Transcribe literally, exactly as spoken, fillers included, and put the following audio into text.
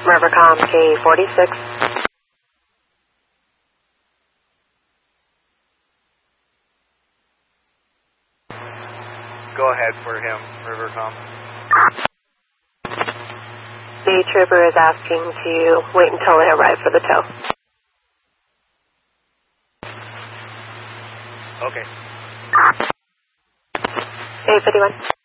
Rivercom K forty-six. Go ahead for him, Rivercom. The trooper is asking to wait until they arrive for the tow. Okay. eight fifty-one.